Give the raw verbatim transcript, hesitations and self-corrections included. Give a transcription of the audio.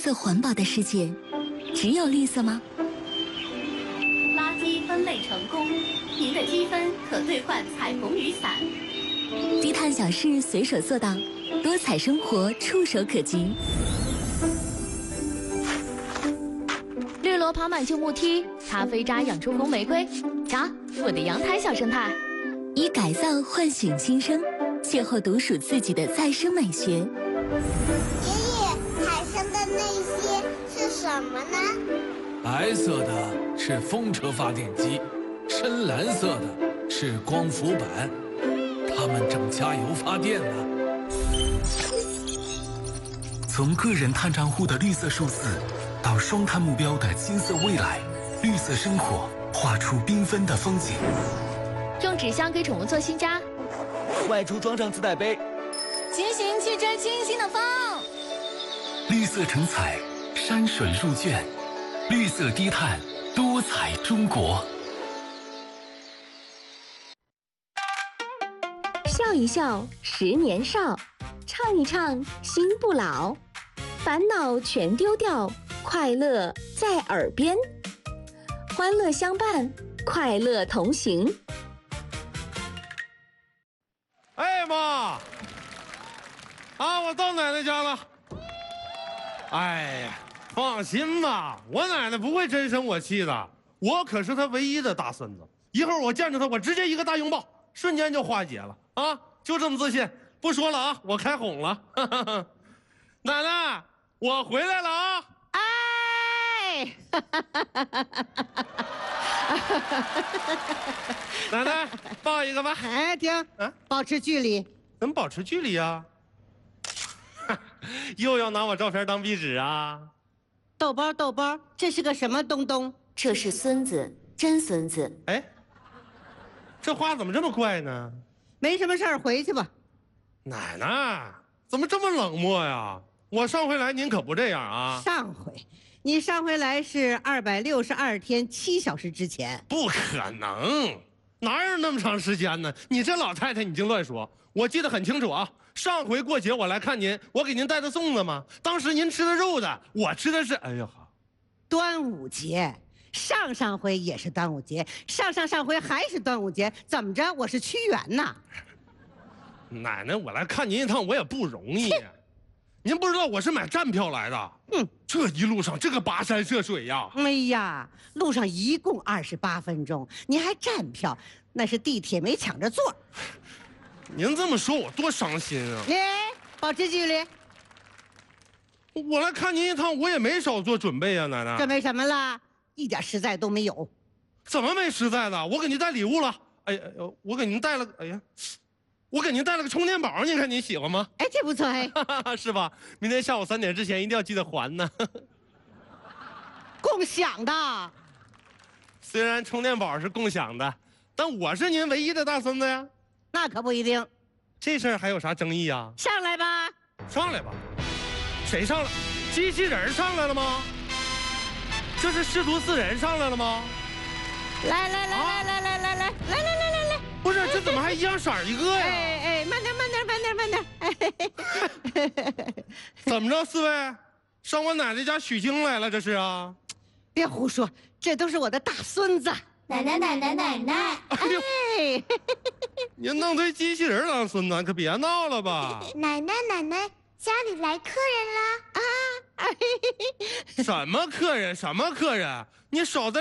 色环保的世界，只有绿色吗？ 垃圾分类成功，您的积分可兑换彩虹雨伞。 低碳小事随手做到，多彩生活触手可及。 绿萝跑满旧木梯，咖啡渣养出红玫瑰。瞧，我的阳台小生态。 以改造唤醒新生，邂逅独属自己的再生美学。 爷爷，海上的那些是什么呢？ 白色的是风车发电机，深蓝色的是光伏板，它们正加油发电呢。 从个人碳账户的绿色数字，到双碳目标的金色未来，绿色生活画出缤纷的风景。 用纸箱给宠物做新家， 外出装上自带杯， 骑行去追清新的风。 绿色成彩，山水入卷，绿色低碳，多彩中国。 笑一笑，十年少；唱一唱，心不老。烦恼全丢掉，快乐在耳边。欢乐相伴，快乐同行。 哎妈！啊，我到奶奶家了。哎呀，放心吧，我奶奶不会真生我气的，我可是她唯一的大孙子。一会儿我见着她，我直接一个大拥抱，瞬间就化解了啊！就这么自信。不说了啊，我开哄了。奶奶，我回来了啊！ 哎！ 奶奶，抱一个吧。 哎，停！啊，保持距离。 怎么保持距离啊？又要拿我照片当壁纸啊？ 豆包，豆包，这是个什么东东？ 这是孙子，真孙子。 哎，这话怎么这么怪呢？ 没什么事儿，回去吧。 奶奶，怎么这么冷漠呀？我上回来您可不这样啊。 上回，你上回来是二百六十二天七小时之前。 不可能，哪有那么长时间呢？你这老太太，你净乱说。我记得很清楚啊，上回过节我来看您，我给您带的粽子嘛，当时您吃的肉的，我吃的是，哎呀好， 端午节，上上回也是端午节，上上上回还是端午节，怎么着？我是屈原呐。 奶奶，我来看您一趟，我也不容易。您不知道我是买站票来的。嗯，这一路上这个跋山涉水呀。 哎呀，路上一共二十八分钟，您还站票，那是地铁没抢着座。 您这么说，我多伤心啊！ 哎，保持距离。 我来看您一趟，我也没少做准备啊，奶奶。 准备什么了？一点实在都没有。 怎么没实在的？我给您带礼物了。哎呀，我给您带了，哎呀。我给您带了个充电宝，您看您喜欢吗？ 哎，这不错哎， 是吧？明天下午三点之前一定要记得还呢。 共享的， 虽然充电宝是共享的，但我是您唯一的大孙子呀。 那可不一定。 这事儿还有啥争议啊？ 上来吧， 上来吧。谁上来？机器人上来了吗？这是师徒四人上来了吗？ 来来来来来来来来来来来来来。 不是，这怎么还一样色儿一个呀？ 哎哎，慢点慢点慢点慢点！哎， 怎么着，四位，上我奶奶家取经来了？这是啊？ 别胡说，这都是我的大孙子。 奶奶奶奶奶奶！ 哎， 您弄堆机器人当孙子，可别闹了吧？ 奶奶奶奶，家里来客人了啊！ 什么客人？什么客人？你少在